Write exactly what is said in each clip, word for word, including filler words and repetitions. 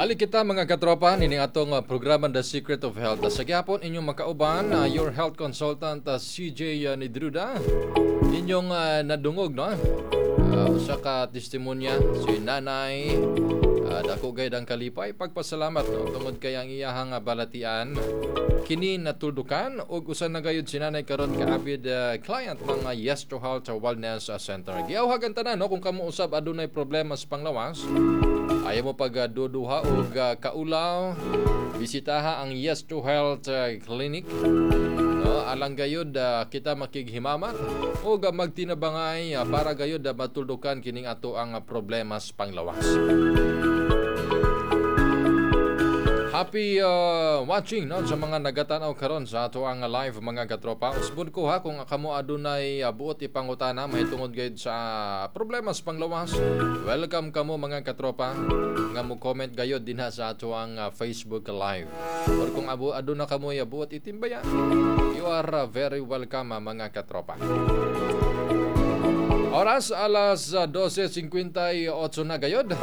Balik kita mga katropa, nining atong uh, programa The Secret of Health. Sa gyapon inyong makauban, uh, your health consultant uh, C J uh, Nidruda. Inyong uh, nadungog, no? Uh, usa ka testimonya si Nanay uh, dako gayud ang kalipay pagpasalamat, no? Tungod kay ang iyahang uh, balatian kini natuldukan ug usa na gayud si Nanay karon ka avid uh, client ng uh, Yes to Health Wellness uh, Center. Giawhagan tanan, no, kung kamo usab adunay problema sa panglawas, ayaw mo pag uh, duduha o uh, kaulaw, bisitaha ang Yes to Health uh, Clinic. No, alang gayud uh, kita makighimamat o uh, magtinabangay uh, para gayud uh, matuldukan kining ato ang uh, problema sa panglawas. Happy uh, watching, no, sa mga nagatanaw karon sa ato ang live mga katropa. Usbon ko ha kung kamo adunay uh, buot ipangutana mahitungod gayud sa problema sa panglawas. Welcome kamo mga katropa nga mo comment gayud dinha sa ato ang uh, Facebook live. Or kung abo aduna kamo ya buot itimbaya, you are uh, very welcome uh, mga katropa. Oras alas uh, twelve fifty-eight na gayod.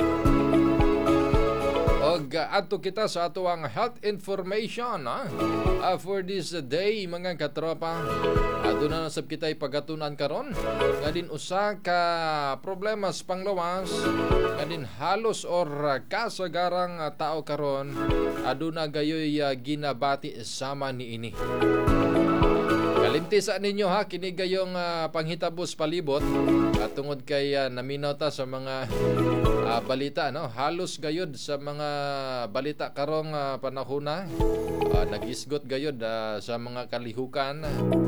Og uh, ato kita sa ato ang health information, ha? Uh, for this day mga katropa. Aduna na sab kitay pagatunan karon nga din usa ka problema sa panglawas nga din halos or uh, kasagarang uh, tao karon aduna gayoy uh, ginabati sama niini. Kalimti sa ninyo ha, kini gayong uh, panghitabos palibot at tungod kay uh, naminaw ta sa mga uh, balita, no? Halos gayod sa mga balita karong uh, panahona, uh, nag-isgot gayod uh, sa mga kalihukan,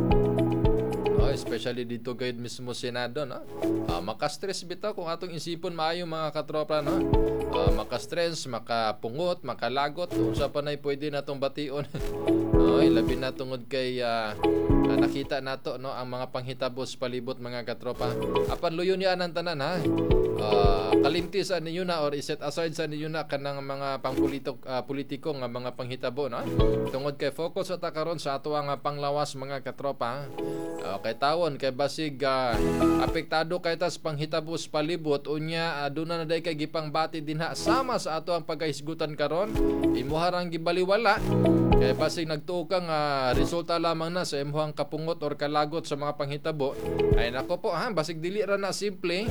no? Especially dito gayod mismo Senado, no? Uh, makastress bitaw kung atong isipon maayo mga katropa, no? Uh, makastress, makapungot, makalagot, unsa pa nay pwede natong bation. No, labi na tungod kay uh, uh, nakita nato, no, ang mga panghitabos palibot mga katropa. Apan luyon niya ang tanan, ha. Uh, kalimti sa ninyo na or iset aside sa ninyo na kanang mga pangpolitiko uh, politiko nga mga panghitabo, no. Tungod kay focus ata karon sa ato ang uh, panglawas mga katropa. Uh, kay tawon kay basig uh, apektado kay tas panghitabos palibot unya aduna uh, na day kay gipangbati dinha sama sa ato ang pagahisgutan karon. Imuharang gibaliwala kay basig nagtuo kang uh, resulta lamang na sa imuhang kapungot or kalagot sa mga panghitabo. Ay nako po ha, basig dili ra na simple.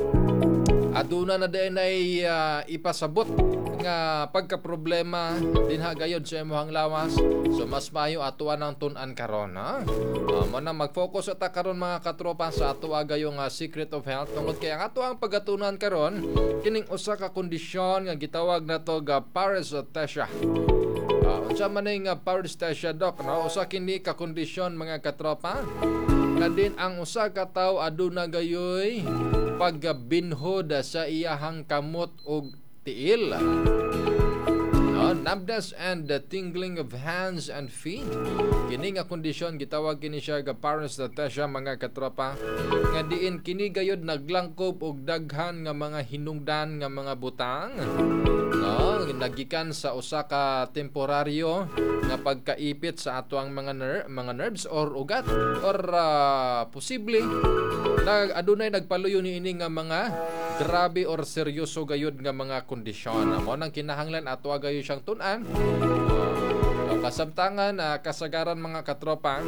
Aduna na din ay uh, ipasabot nga pagka-problema dinha gayod sa imuhang lawas. So mas maayo atuan ang tun-an karon, ha. Uh, mo na mag-focus ata karon mga katropa sa ato gayong uh, Secret of Health tungod kay ang ato ang pagatunan karon kining usa ka kondisyon nga gitawag nato ga paresthesia. Uh, unsa man ning uh, paresthesia, doc, no? Usa kini ka kondisyon mga katropa nga din ang usa ka tawo aduna gayoy pagbinhod sa iyahang kamot og tiil. No, numbness and the tingling of hands and feet. Kini nga kondisyon gitawag kini siya ga paresthesia mga katropa nga diin kini gayud naglangkob og daghan nga mga hinungdan nga mga butang. No, nagikan sa usa ka temporaryo nga pagkaipit sa ato ang mga ner- mga nerves or ugat or uh, posible nag adunay nagpaluyo niini nga mga grabe or seryoso gayud nga mga kondisyon. Amo nang kinahanglan ato gayo siyang tun-an. Uh, kasamtangan uh, kasagaran mga katropa,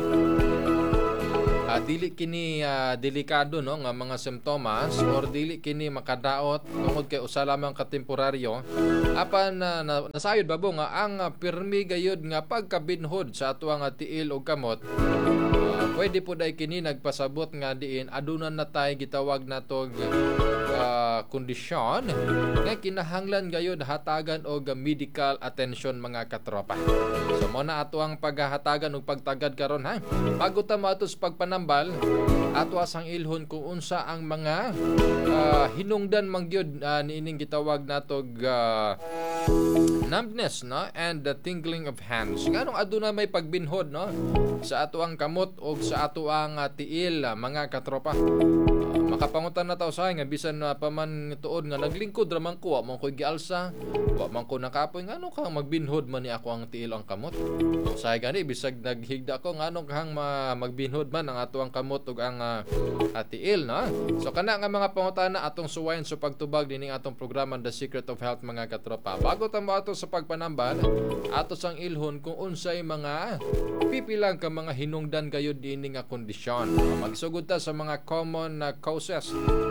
Uh, dili kini uh, delikado, no, nga mga simptomas or dili kini makadaot tungod kay usa lamang ka temporaryo. Apan uh, na, nasayod babo nga ang uh, pirmi gayud nga pagkabinhod sa ato nga tiil og kamot. Uh, pwede po day kini nagpasabot nga diin aduna na tay gitawag nato uh, kondisyon nga kinahanglan gayud hatagan og medical attention mga katropa. So mo na ato ang paghahatagan og pagtagad karon, ha. Bago ta matos pagpanambal ato asang ilhon kung unsa ang mga uh, hinungdan mangyud uh, niining gitawag nato uh, numbness, no, and the tingling of hands. Nganong aduna may pagbinhod, no, sa ato ang kamot og sa ato ang uh, tiil, uh, mga katropa. Uh, makapangutan na tao sa nga bisan na paman tuod nga naglingkod ra man ko, wa man ko gialsa, wa man ko nakapoy ngano kang magbinhod man ni ako ang tiil ang kamot. Usahay gani bisag naghigda ko ngano kang ma magbinhod man ang ato ang kamot ug ang uh, tiil, no? So kana nga mga pangutana atong suwayan sa pagtubag dining atong programa The Secret of Health, mga katropa. Bago ta mo ato sa pagpanambal, ato sang ilhon kung unsay mga pipilang ka mga hinungdan kayo dining nga kondisyon. Magsugod ta sa mga common na uh, causes.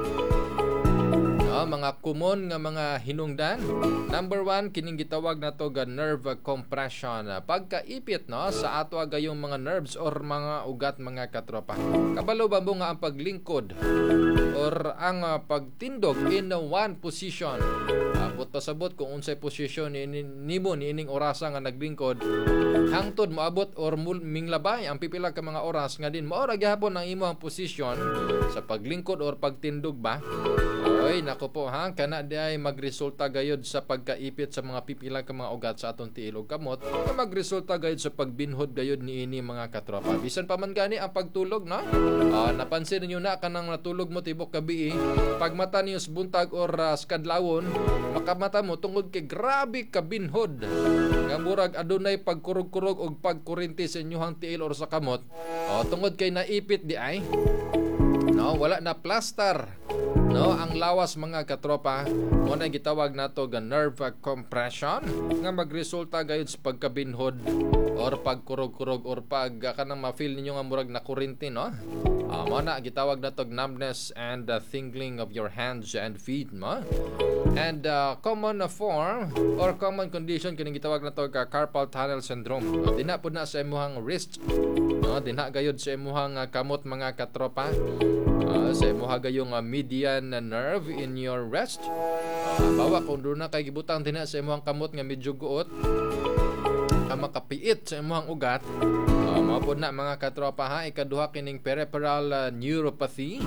No, mga common nga mga hinungdan. Number one, kining gitawag na to ga nerve compression. Pagkaipit, no, sa ato gayong mga nerves or mga ugat, mga katropa. Kabalo ba mo nga ang paglingkod or ang uh, pagtindog in one position. Abot pasabot kung unsay position ni nimo ni ining orasa nga naglingkod. Hangtod moabot or minglabay ang pipila ka mga oras nga din mao ra gyapon ang imong posisyon sa paglingkod or pagtindog ba. Oy, nako po ha, kana di ay magresulta gayod sa pagkaipit sa mga pipila ka mga ugat sa atong tiil ug kamot, na magresulta gayod sa pagbinhod gayod niini, mga katropa. Bisan pa man gani ang pagtulog, no? Uh, napansin niyo na kanang natulog mo tibok gabi, pag mata niyo buntag or uh, skadlawon, makamata mo tungod kay grabe ka binhod. Nga murag adunay pagkurog-kurog og pagkurinti sa inyong tiil or sa kamot. Oh, tungod kay naipit di ay. No, wala na plaster. No, ang lawas, mga katropa, mo na gitawag nato ga nerve compression nga magresulta gayud sa pagkabinhod or pagkurog-kurog or pag uh, kanang ma-feel ninyo nga murag na kurinti, no? Uh, mo na gitawag nato numbness and uh, tingling of your hands and feet, mo. And uh, common form or common condition kining gitawag nato ga carpal tunnel syndrome. Uh, dina pud na sa imong wrist, no? Dina gayud sa imong uh, kamot, mga katropa. Uh, sa imuha gayong uh, median uh, nerve in your wrist. Uh, bawa kung doon na kay gibutang tina sa imuhang kamot nga medyo guot, uh, makapiit sa imuhang ugat. Uh, Mapod na, mga katropa ha, ikaduha kining peripheral uh, neuropathy.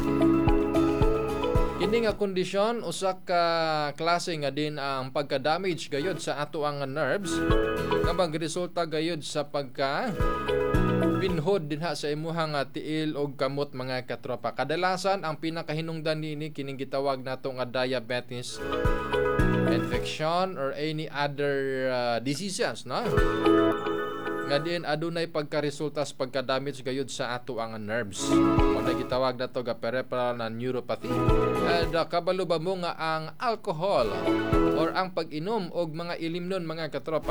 Kini nga kondisyon usa ka klase nga din ang pagka-damage gayud sa ato ang nerves nga magresulta gayud sa pagka binhod dinha sa imuhang tiil og kamot, mga katropa. Kadalasan ang pinakahinungdan niini kining gitawag nato nga diabetes, infection or any other uh, diseases, no? Nga din adunay pagkaresulta sa pagka-damage gayud sa ato ang nerves. O na gitawag nato ga peripheral na neuropathy. And uh, kabalo ba mo nga ang alcohol or ang pag-inom og mga ilimnon, mga katropa,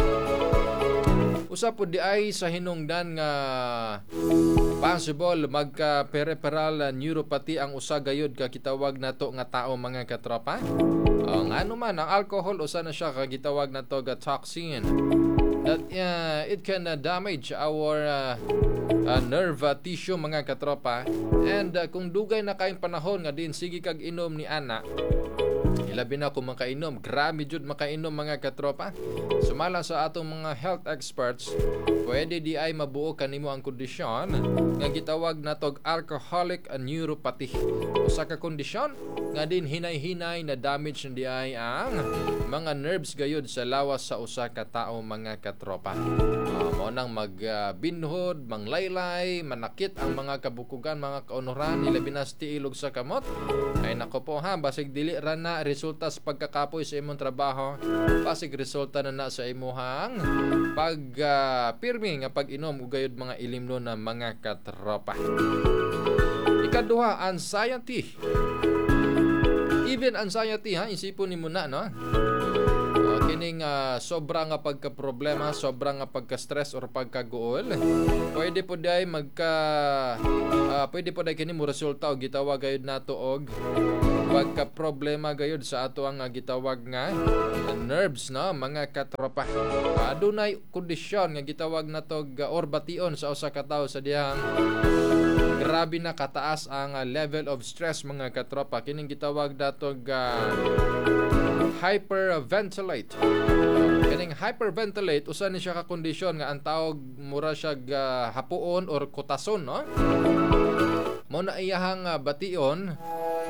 usa po di ay sa hinungdan nga possible magka peripheral neuropathy ang usa gayud ka gitawag nato nga tao, mga katropa. Ang ano man ang alcohol, usa na siya ka gitawag nato ga toxin that uh, it can uh, damage our uh, uh, nerve uh, tissue, mga katropa. And uh, kung dugay na kaayong panahon nga din sige kag inom ni ana, ilabi na kung makainom, grabe jud makainom, mga katropa. Sumala sa atong mga health experts, pwede di ay mabuo kanimo ang kondisyon nga gitawag natog alcoholic neuropathy. Usa ka kondisyon nga din hinay-hinay na damage di ay ang mga nerves gayud sa lawas sa usa ka tawo, mga katropa. Uh, mo nang magbinhod, uh, manglaylay, manakit ang mga kabukugan, mga kaunoran, ilabi na sa tiilog sa kamot. Ay nako po ha, basig dili ra na resulta sa pagkakapoy sa imong trabaho, basig resulta na na sa imuhang pag uh, pirmi nga pag-inom ug gayud mga ilimno na, mga katropa. Ikaduha, anxiety. Even anxiety ha, isipon nimo na, no? Uh, kining uh, sobra nga pagka-problema, sobra nga pagka-stress or pagka-gool, pwede po day magka uh, pwede po day kini mo resulta og gitawag gayud nato og pagka-problema gayud sa ato ang uh, gitawag nga uh, nerves, no, mga katropa. Uh, adunay kondisyon nga gitawag nato og uh, or bation sa usa ka tawo sa dihang grabe na kataas ang uh, level of stress, mga katropa. Kining gitawag nato og uh, hyperventilate. Kining hyperventilate, usa ni siya ka kondisyon nga ang tawag mura siya uh, hapuon or kutason, no? Mo na iyahang uh, bation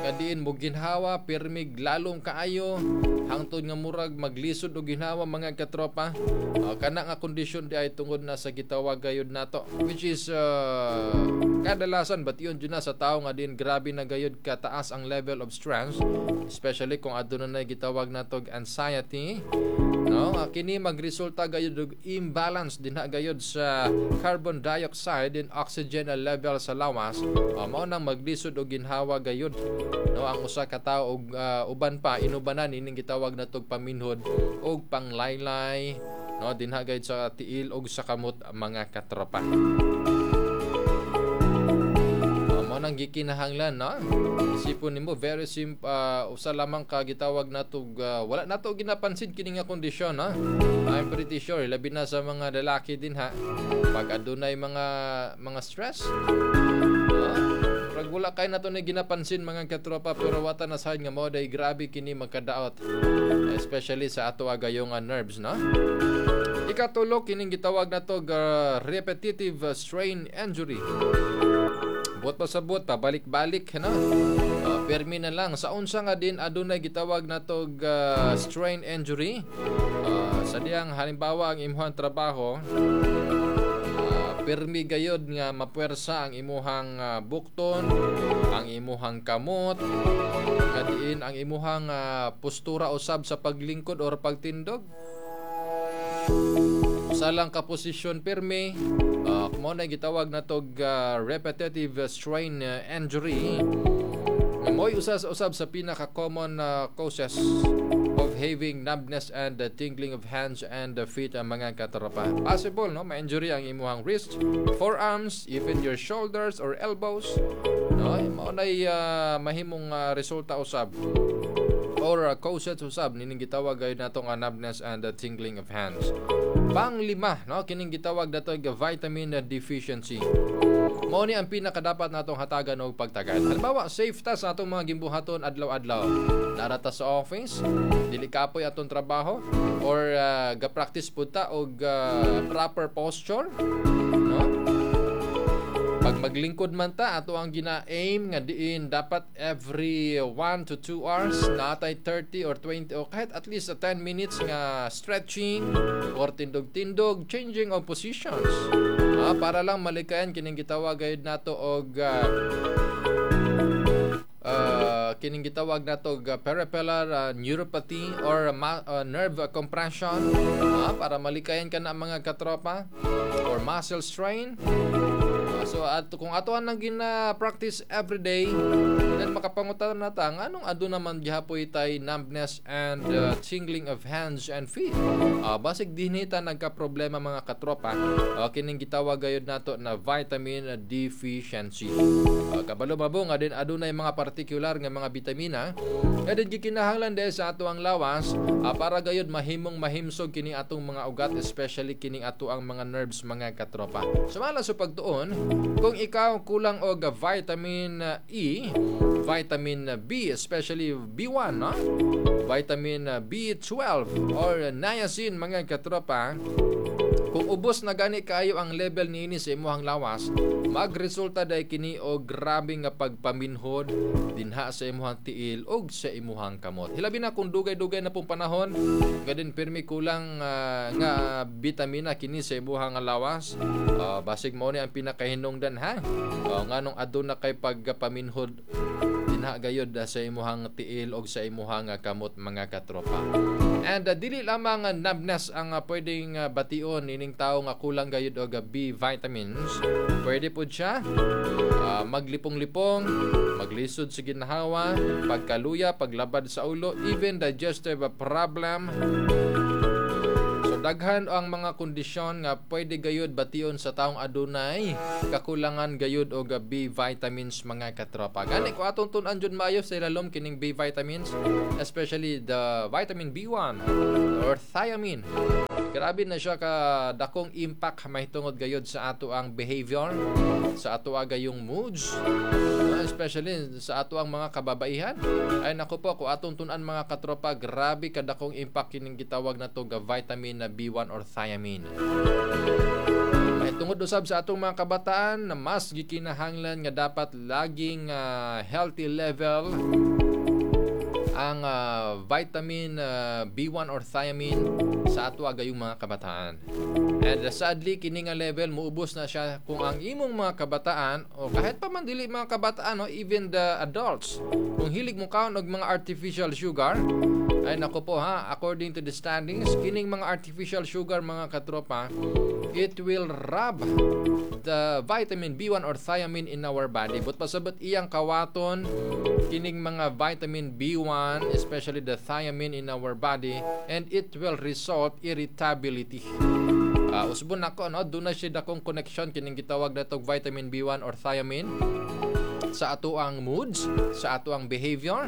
nga diin mo ginhawa pirmig lalong kaayo hangtod nga murag maglisod og ginhawa mga katropa. Uh, kana nga kondisyon di ay tungod na sa gitawag gayud nato, which is uh, kadalasan bation jud na sa tawo nga din grabe na gayud kataas ang level of stress, especially kung aduna na gitawag nato anxiety. No, uh, kini magresulta gayud og imbalance dinha gayud sa carbon dioxide and oxygen level sa lawas. Uh, mao nang maglisod og ginhawa gayud. No, ang usa ka tawo og uh, uban pa inubanan ining gitawag natog paminhod og panglaylay, no, dinha gayud sa tiil og sa kamot mga katropa. Nang gikinahanglan, no? Isipon nimo very simple, uh, usa lamang ka gitawag natog uh, wala nato ginapansin kini nga kondisyon, no? I'm pretty sure labi na sa mga lalaki din ha pag adunay mga mga stress, no? Pag wala kay nato ni ginapansin mga katropa, pero wata na sad nga mo day grabe kini magkadaot, especially sa ato agayong uh, nerves, no? Ikatulo kining gitawag natog uh, repetitive uh, strain injury. Buot pa sa buot pa, balik-balik, no? Uh, permi na lang. Sa unsa nga din, adunay gitawag na to uh, strain injury. Uh, sa diyang halimbawa ang imuhang trabaho, uh, permi gayod nga mapuwersa ang imuhang uh, bukton, ang imuhang kamot, nga diin ang imuhang uh, postura usab sa paglingkod or pagtindog. Sa lang ka posisyon permi, uh, mo na gitawag na tog uh, repetitive strain uh, injury. Mo'y usas-usab sa pinaka-common uh, causes of having numbness and uh, tingling of hands and uh, feet ang mga katropa. Possible, no, ma-injury ang imuhang wrist, forearms, even your shoulders or elbows. No, mo na uh, mahimong uh, resulta usab or uh, causes usab nining gitawag gayud nato nga numbness and uh, tingling of hands. Panglima, no, kining gitawag dato nga vitamin deficiency. Mao ni ang pinakadapat natong hatagan og pagtagad. Halimbawa, safe ta sa atong mga gimbuhaton adlaw-adlaw. Narata sa office, dili kapoy atong trabaho, or uh, ga-practice pud ta og uh, proper posture, no? Pag maglingkod man ta, ato ang gina-aim nga diin dapat every one to two hours natay thirty or twenty o kahit at least ten minutes nga stretching or tindog-tindog, changing of positions. Ah, para lang malikayan kining gitawag gayud nato og uh, uh, kining gitawag nato og uh, peripheral uh, neuropathy or ma- uh, nerve compression. Ah, para malikayan ka na mga katropa or muscle strain. So at kung atoan nang gina-practice every day, then makapangutan na ta anong adu naman gihapoy tay numbness and uh, tingling of hands and feet. Uh, basig dinhi ta nagka-problema mga katropa. Uh, kining gitawag gayud nato na vitamin deficiency. Uh, kabalo mabo nga din adunay mga particular nga mga bitamina nga din gikinahanglan dahil sa ato ang lawas uh, para gayud mahimong mahimsog kini atong mga ugat, especially kining ato ang mga nerves mga katropa. Sumala sa pagtuon, kung ikaw kulang og vitamin E, vitamin B, especially B one, no? Vitamin B twelve or niacin mga katropa, kung ubos na gani kaayo ang level niini sa imuhang lawas, magresulta day kini og grabe nga pagpaminhod dinha sa imuhang tiil og sa imuhang kamot. Hilabi na kung dugay-dugay na pong panahon, gadin pirmi kulang uh, nga bitamina kini sa imuhang lawas. Uh, basig mao ni ang pinakahinungdan ha. Uh, nganong aduna kay pagpaminhod dinha gayud uh, sa imuhang tiil og sa imuhang uh, kamot mga katropa. And uh, dili lamang uh, numbness ang uh, pwedeng uh, bation ining tawo nga kulang gayud og uh, B vitamins. Pwede pud siya uh, maglipong-lipong, maglisod sa ginhawa, pagkaluya, paglabad sa ulo, even digestive problem. Daghan ang mga kondisyon nga pwede gayud bation sa taong adunay kakulangan gayud og B vitamins mga katropa. Gani ko atong tun-an jud maayo sa ilalom kining B vitamins, especially the vitamin B one or thiamine. Grabe na siya ka dakong impact mahitungod gayud sa ato ang behavior, sa ato agayong moods, especially sa ato ang mga kababaihan. Ay nako po, ko atong tun-an mga katropa, grabe ka dakong impact kining gitawag na to ga vitamin na B one or thiamine. Mahitungod tungod usab sa atong mga kabataan na mas gikinahanglan nga dapat laging uh, healthy level ang uh, vitamin uh, B one or thiamine sa ato agayong mga kabataan. And uh, sadly kini nga level muubos na siya kung ang imong mga kabataan o kahit pa man dili mga kabataan o even the adults, kung hilig mo kaon og mga artificial sugar, ay nako po ha, according to the standings, kining mga artificial sugar mga katropa, it will rob the vitamin B one or thiamine in our body. But pasabot iyang kawaton kining mga vitamin B one, especially the thiamine in our body, and it will result irritability. Uh, usbon nako no, doon na siya dakong connection kining gitawag na tog vitamin B one or thiamine sa ato ang moods, sa ato ang behavior.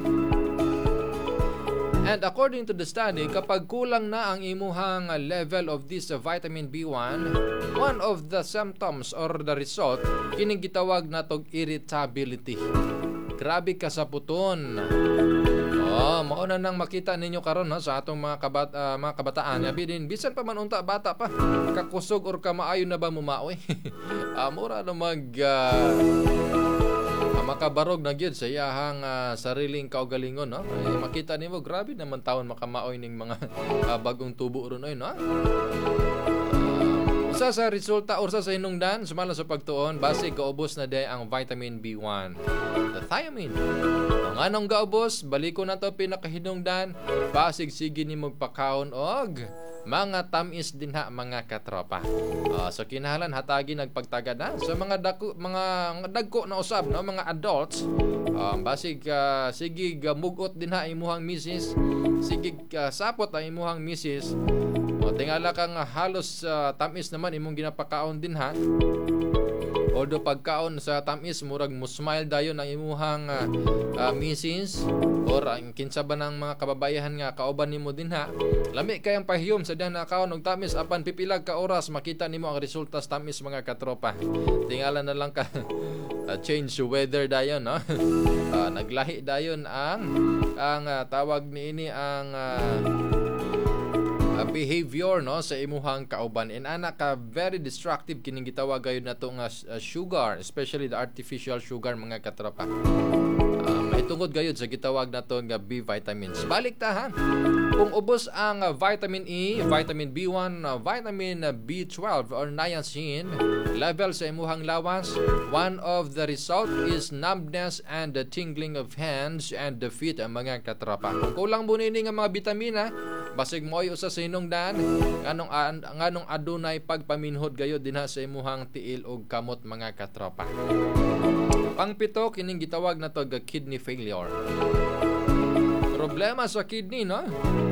And according to the study, kapag kulang na ang imuhang level of this uh, vitamin B one, one of the symptoms or the result kining gitawag na tog irritability. Grabe ka sa puton. Oh, mauna nang makita ninyo karon no, sa atong mga kabat uh, mga kabataan. Abi din bisan pa man unta bata pa, kakusog or kamaayo na ba mumaoy? ah, mura na mag uh, makabarog na gyud sa iyahang uh, sariling kaugalingon no. Ay, makita nimo grabe naman taon makamaoy ning mga uh, bagong tubo ron oy no. Uh, usa sa resulta or sa hinungdan sumala sa pagtuon base gaubos na day ang vitamin B one, the thiamine. Ang anong gaubos baliko na to pinakahinungdan basig sige ni magpakaon og mga tamis din ha mga katropa. Uh, so kinahanglan hatagi nagpagtagad na sa so, mga dako mga dagko na usab no mga adults. Um, basig uh, sige mugot din ha imuhang misis. Sige uh, sapot ang imuhang misis. O tingala kang uh, halos uh, tamis naman imong ginapakaon din ha. Although pagkaon sa tamis murag mo smile dayon ang imuhang uh, uh, misis or ang kinsa ba ng mga kababayan nga kauban nimo din ha. Lami kayang pahiyom sa diyan na kaon og tamis apan pipilag ka oras makita nimo ang resulta sa tamis mga katropa. Tingala na lang ka uh, change weather dayon no. uh, naglahi dayon ang ang uh, tawag niini ang uh, Uh, behavior no sa imuhang kauban, and ana ka very destructive kining gitawag gayud nato nga uh, sugar, especially the artificial sugar mga katropa. Uh, may tungod gayud sa gitawag nato nga B vitamins. Balik ta ha. Kung ubos ang uh, vitamin E, vitamin B one, uh, vitamin uh, B twelve or niacin level sa imuhang lawas, one of the result is numbness and the tingling of hands and the feet ang mga katropa. Kung kulang bunini nga mga bitamina basig mo'y usa sa hinungdan nganong nganong adunay pagpaminhod gayud dinha sa imuhang tiil og kamot mga katropa. Pangpito kining gitawag na to kidney failure. Problema sa kidney no.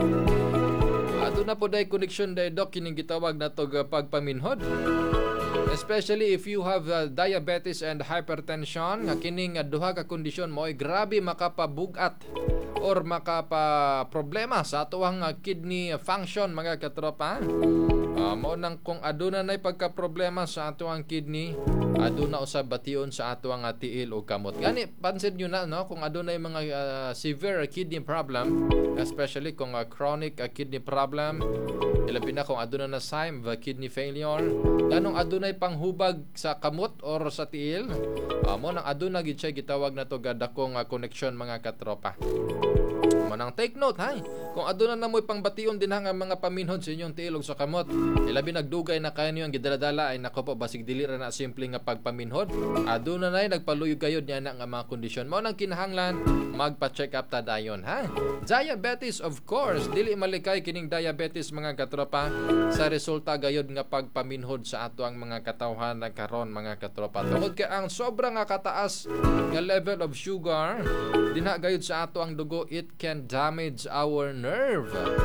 Aduna po day connection day doc kining gitawag na to pagpaminhod. Especially if you have uh, diabetes and hypertension, nga kining uh, duha ka kondisyon mo'y grabe makapabugat or makapa problema sa atuang uh, kidney function mga katropa. Uh, mao nang kung aduna nay pagka problema sa atuang kidney, aduna usab bation sa atuang uh, tiil o kamot. Gani pansin niyo na no kung aduna mga uh, severe kidney problem, especially kung uh, chronic uh, kidney problem, ilabi na kung aduna na sign of uh, kidney failure, ganong adunay panghubag sa kamot or sa tiil, uh, mo nang aduna gid siya gitawag na to gadakong uh, connection mga katropa. Manang take note hay, kung aduna na mo'y pangbation din nga mga paminhod sa inyong tiil og sa kamot, ilabi nagdugay na kayo niyo ang gidaladala ay nako po basig dili ra na simple nga pagpaminhod, aduna nay nagpaluyog kayo niya na nga mga kondisyon. Mao nang kinahanglan magpa-check up ta dayon ha. Diabetes of course, dili malikay kining diabetes mga katropa sa resulta gayud nga pagpaminhod sa ato ang mga katawhan na karon mga katropa. Tungod kay ang sobra nga kataas nga level of sugar dinha gayud sa ato ang dugo, it can damage our nerve.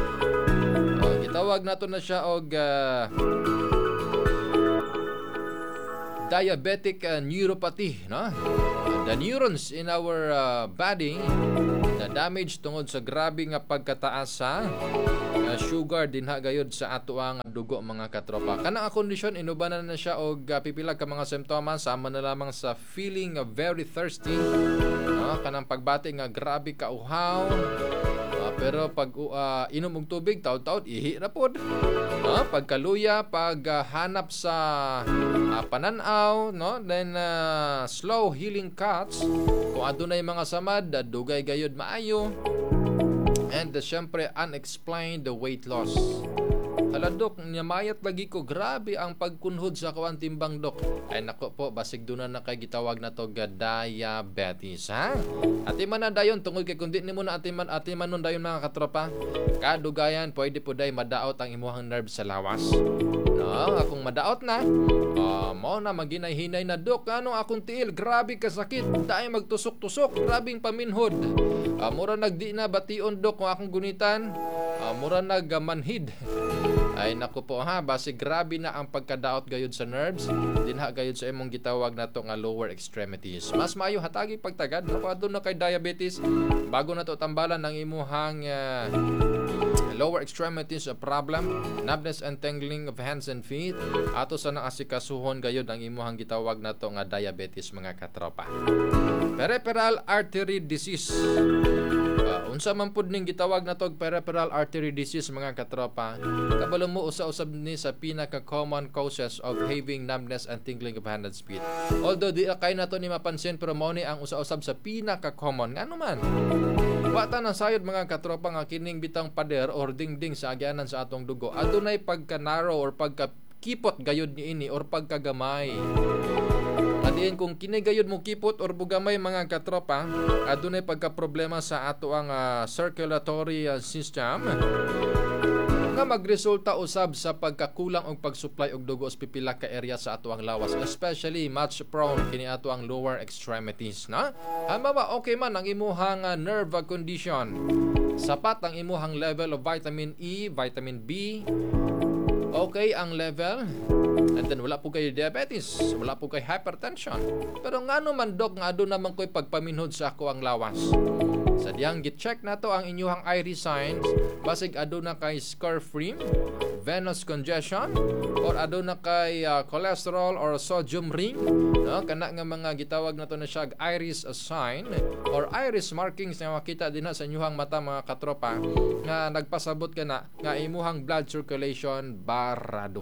Uh, gitawag nato na siya og uh, diabetic uh, neuropathy no. Uh, the neurons in our uh, body na damage tungod sa grabe nga pagkataas sa uh, sugar dinha gayud sa ato ang dugo mga katropa. Kana ang kondisyon inubanan na siya og uh, pipila ka mga simptomas sama na lamang sa feeling uh, very thirsty no? Kanang pagbati nga grabe ka uhaw, uh, pero pag uh, inom og tubig taud-taud ihi ra pod. No, pagkaluya, paghanap sa uh, pananaw, no, then uh, slow healing cuts kung adunay mga samad dugay gayud maayo. And uh, syempre unexplained the weight loss. Hala dok, nyamayat lagi ko. Grabe ang pagkunhod sa kawan timbang dok. Ay nako po, basig doon na kay gitawag na to ga diabetes, ha? Atiman na dayon, tungod kay kundi nimo na atiman, atiman nun dayon mga katropa. Kadugayan, pwede po day madaot ang imuhang nerve sa lawas. No, akong madaot na. Uh, mo na maginay-hinay na dok. Ano akong tiil? Grabe kasakit. Dahil magtusok-tusok. Grabing paminhod. Uh, mura nagdi na bation dok kung akong gunitan. Uh, mura nagmanhid. Ay naku po ha, base grabe na ang pagkadaot gayud sa nerves, dinha gayud sa imong gitawag nato nga lower extremities. Mas maayo hatagi pagtagad no adto na kay diabetes bago nato tambalan ang imuhang uh, lower extremities problem, numbness and tingling of hands and feet. Ato sa naasikasuhon gayud ang imuhang gitawag nato nga diabetes mga katropa. Peripheral artery disease. Uh, unsa man pud ning gitawag nato peripheral artery disease mga katropa. Kabalo mo usa-usab ni sa pinaka common causes of having numbness and tingling of hands and feet. Although di kay nato ni mapansin pero mao ni ang usa-usab sa pinaka common ngano man. Wata na sayod mga katropa nga kining bitang pader or dingding sa agyanan sa atong dugo. Adunay pagka-narrow or pagka-kipot gayud niini or pagkagamay. Adiin kung kinigayod mo kipot or bugamay mga katropa, adunay pagka-problema sa ato ang uh, circulatory uh, system nga magresulta usab sa pagkakulang og pag-supply og dugo sa pipila ka area sa ato ang lawas, especially much prone kini ato ang lower extremities na. Hamawa okay man ang imuhang uh, nerve condition. Sapat ang imuhang level of vitamin E, vitamin B. Okay ang level. And then wala po kayo diabetes, wala po kayo hypertension. Pero ngano man dok nga aduna man ko'y pagpaminhod sa ako ang lawas. Sa diyang git-check na to ang inyuhang iris signs, basig aduna kay scarf-rim, venous congestion, or aduna kay uh, cholesterol or sodium ring, no? Kana nga mga gitawag na to na siya iris sign or iris markings na makita din sa inyuhang mata mga katropa nga nagpasabot ka na nga imuhang blood circulation barado.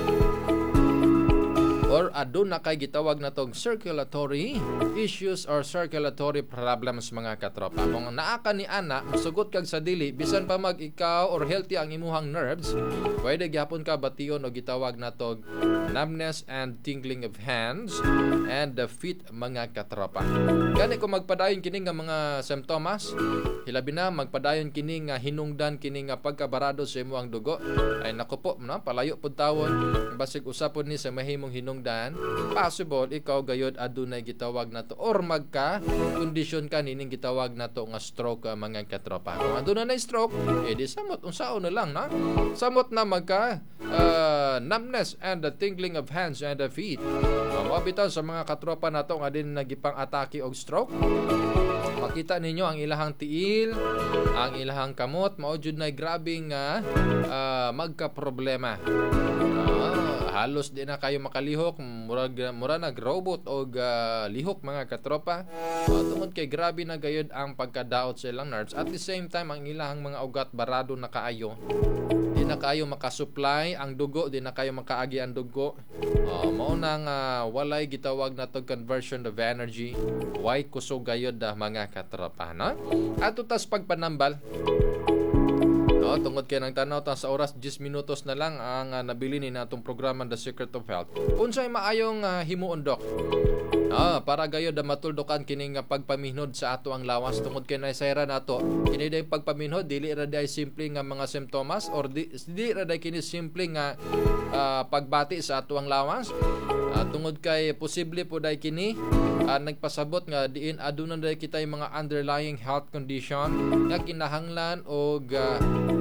Or aduna kay gitawag na tong circulatory issues or circulatory problems mga katropa. Kung naa ka ni ana, musugot kag sa dili, bisan pa mag ikaw or healthy ang imuhang nerves, pwede gyapon ka bation o gitawag na tong numbness and tingling of hands and the feet mga katropa. Gani kung magpadayon kini nga mga symptoms, hilabi na magpadayon kini nga hinungdan kini nga pagkabarado sa imuhang dugo, ay naku po, no? Palayo pud tawon, basig usapon ni sa mahimong hinungdan dan possible ikaw gayod adunay gitawag nato or magka condition ka nining gitawag nato nga stroke uh, mga katropa. Kung aduna na stroke, edi samot unsaon na lang na. Samot na magka uh, numbness and the tingling of hands and the feet. Mabitaw sa mga katropa nato nga din nagipang atake og stroke. Makita ninyo ang ilahang tiil, ang ilahang kamot, mao jud na grabing uh, uh, magka problema. Halos di na kayo makalihok, murag mura nag robot o uh, lihok mga katropa. Uh, tungod kay grabe na gayud ang pagkadaot sa ilang nerves. At the same time ang ilahang mga ugat barado na kaayo. Di na kayo makasupply ang dugo, di na kayo makaagi ang dugo. Uh, mao nang uh, walay gitawag na to conversion of energy. Why kusog gayud da mga katropa, no? At utas pagpanambal. No, tungod kay nang tanaw ta sa oras ten minutos na lang ang uh, nabili ni natong programa The Secret of Health. Unsay maayong uh, himuon dok? Ah, para gayud da matuldukan kining uh, pagpaminhod sa ato ang lawas tungod kay naisayra nato. Kini day pagpaminhod dili ra day simple nga mga simptomas or di, di ra day kini simple nga uh, pagbati sa ato ang lawas. Uh, tungod kay posible po day kini uh, nagpasabot nga diin aduna day kita yung mga underlying health condition nga kinahanglan og uh,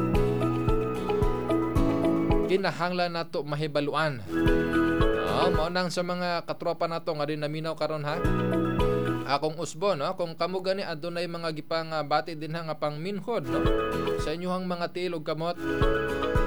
kinahanglan nato mahibaluan. No, mao nang sa mga katropa nato nga din naminaw karon ha. Akong usbo no, kung kamo gani adunay mga gipang uh, bati din nga pangminhod no sa inyong mga tiil og kamot.